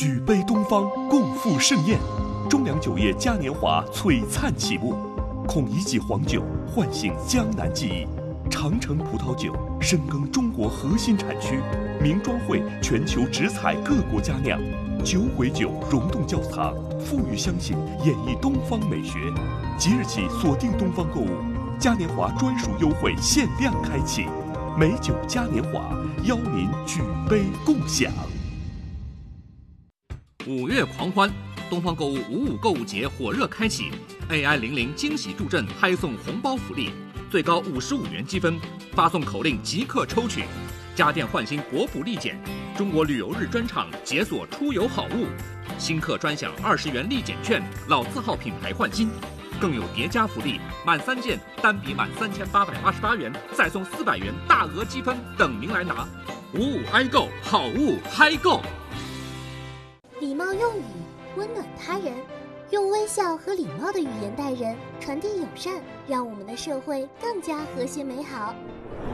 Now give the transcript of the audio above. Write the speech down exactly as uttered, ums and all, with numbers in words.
举杯东方，共赴盛宴。中粮酒业嘉年华璀璨启幕，孔乙己黄酒唤醒江南记忆，长城葡萄酒深耕中国核心产区，名庄会全球直采各国佳酿，酒鬼酒溶洞窖藏，富裕相信演绎东方美学。即日起锁定东方购物，嘉年华专属优惠限量开启，美酒嘉年华邀您举杯共享。 五月狂欢，东方购物五五购物节火热开启 ，A I 零零惊喜助阵拍送红包福利，最高五十五元积分，发送口令即刻抽取。家电换新国补立减，中国旅游日专场解锁出游好物，新客专享二十元立减券，老字号品牌换新，更有叠加福利，满三件单笔满三千八百八十八元，再送四百元大额积分等您来拿。五五嗨购，好物嗨购。 礼貌用语温暖他人，用微笑和礼貌的语言待人，传递友善，让我们的社会更加和谐美好。